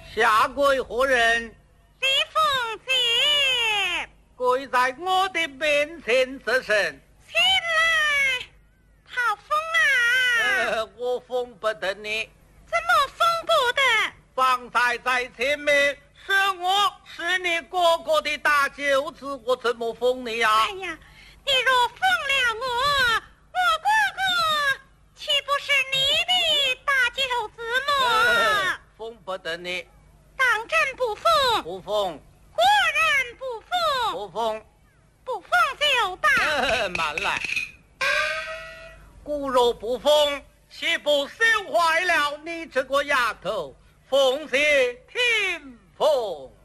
下跪何人？ 李凤姐。 跪在我的面前这身。 起来，讨封啊！ 我封不得你。 怎么封不得？ 方才在前面说我是你哥哥的大舅子，我怎么封你呀？ 哎呀，你若封了我哥哥岂不是你的大舅子么？ 封不得你。 当真不封？ 不封。 果然不封？ 不封。 不封就罢。 慢来。故若不封，岂不羞坏了你这个丫头？奉谢听奉。